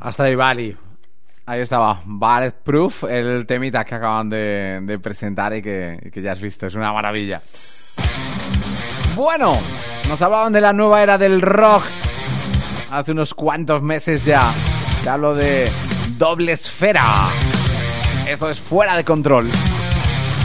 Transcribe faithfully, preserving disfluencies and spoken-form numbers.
Astray Valley. Ahí estaba, Bulletproof, el temita que acaban de, de presentar y que, y que ya has visto, es una maravilla. Bueno, nos hablaban de la nueva era del rock hace unos cuantos meses ya. Te hablo de Doble Esfera. Esto es Fuera de Control.